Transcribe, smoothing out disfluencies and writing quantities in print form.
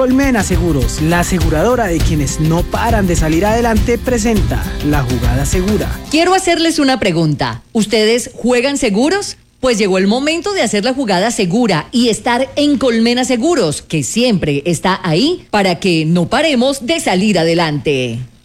Colmena Seguros, la aseguradora de quienes no paran de salir adelante, presenta La Jugada Segura. Quiero hacerles una pregunta. ¿Ustedes juegan seguros? Pues llegó el momento de hacer la jugada segura y estar en Colmena Seguros, que siempre está ahí para que no paremos de salir adelante.